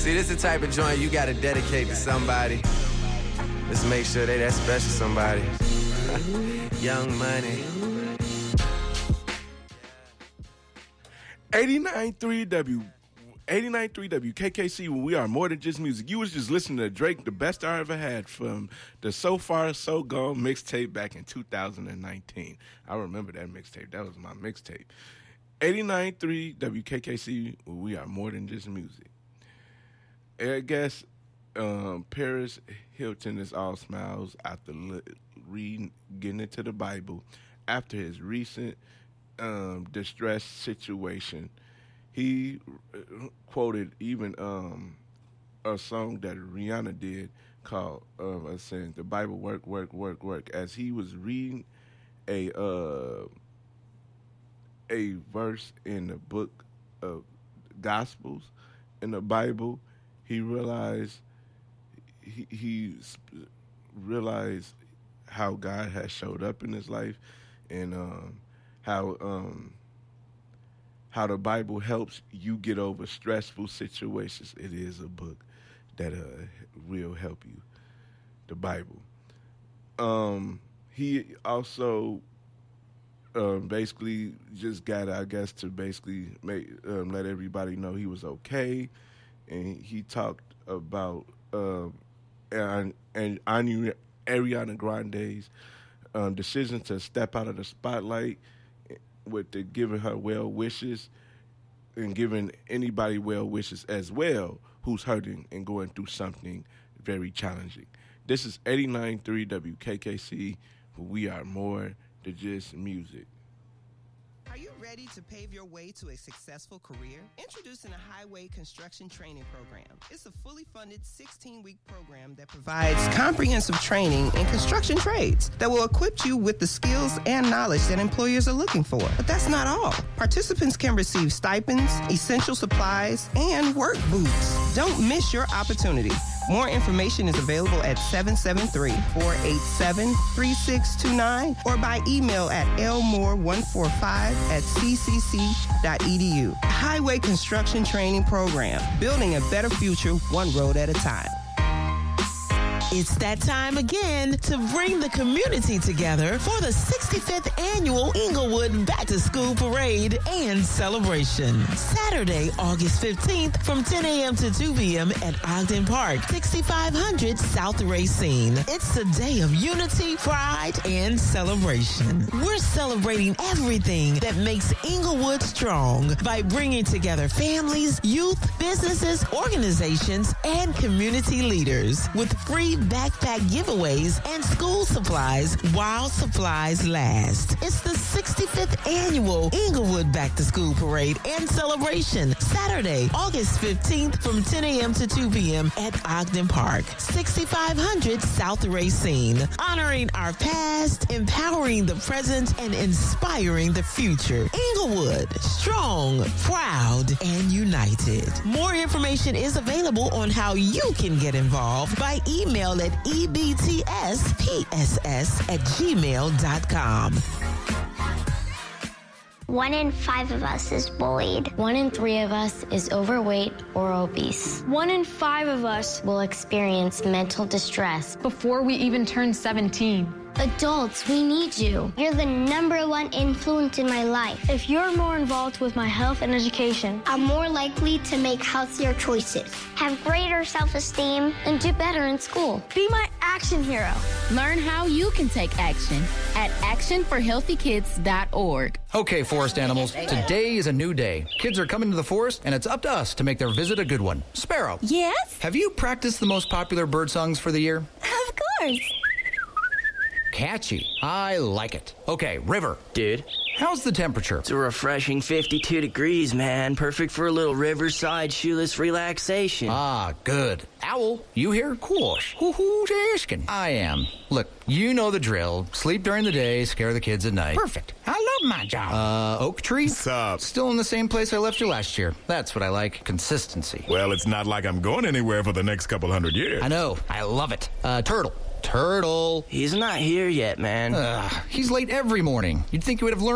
See, this is the type of joint you gotta dedicate to somebody. Let's make sure they that special somebody. Young Money. 89.3 WKKC, we are more than just music. You was just listening to Drake, the best I ever had, from the So Far So Gone mixtape back in 2019. I remember that mixtape. That was my mixtape. 89.3 WKKC, we are more than just music. Air guest Paris Hilton is all smiles after reading, getting into the Bible after his recent distress situation. He quoted even a song that Rihanna did called saying the Bible work as he was reading a verse in the book of Gospels in the Bible. He realized he realized how God has showed up in his life, and how the Bible helps you get over stressful situations. It is a book that will help you, the Bible. He also basically just got, I guess, to basically let everybody know he was okay. And he talked about and Ariana Grande's decision to step out of the spotlight with the giving her well wishes and giving anybody well wishes as well who's hurting and going through something very challenging. This is 89.3 WKKC, where we are more than just music. Are you ready to pave your way to a successful career? Introducing a Highway Construction Training Program. It's a fully funded 16-week program that provides comprehensive training in construction trades that will equip you with the skills and knowledge that employers are looking for. But that's not all. Participants can receive stipends, essential supplies, and work boots. Don't miss your opportunity. More information is available at 773-487-3629 or by email at lmore145@ccc.edu. Highway Construction Training Program, building a better future one road at a time. It's that time again to bring the community together for the 65th Annual Inglewood Back to School Parade and Celebration. Saturday, August 15th from 10 a.m. to 2 p.m. at Ogden Park, 6500 South Racine. It's a day of unity, pride, and celebration. We're celebrating everything that makes Inglewood strong by bringing together families, youth, businesses, organizations, and community leaders with free backpack giveaways and school supplies while supplies last. It's the 65th Annual Inglewood Back to School Parade and Celebration, Saturday, August 15th from 10 a.m. to 2 p.m. at Ogden Park, 6500 South Racine. Honoring our past, empowering the present, and inspiring the future. Inglewood, strong, proud, and united. More information is available on how you can get involved by email at ebtspss@gmail.com. 1 in 5 of us is bullied. 1 in 3 of us is overweight or obese. 1 in 5 of us will experience mental distress Before we even turn 17. Adults, we need you. You're the #1 influence in my life. If you're more involved with my health and education, I'm more likely to make healthier choices, have greater self-esteem, and do better in school. be my action hero. Learn how you can take action at actionforhealthykids.org. Okay, forest animals, today is a new day. Kids are coming to the forest, and it's up to us to make their visit a good one. Sparrow. Yes? Have you practiced the most popular bird songs for the year? Of course. Catchy. I like it. Okay, River. Dude. How's the temperature? It's a refreshing 52 degrees, man. Perfect for a little riverside shoeless relaxation. Ah, good. Owl, you here? Quash. Who's asking? I am. Look, you know the drill. Sleep during the day, scare the kids at night. Perfect. I love my job. Oak Tree? Sup? Still in the same place I left you last year. That's what I like. Consistency. Well, it's not like I'm going anywhere for the next couple hundred years. I know. I love it. Turtle. He's not here yet, man. He's late every morning. You'd think he would have learned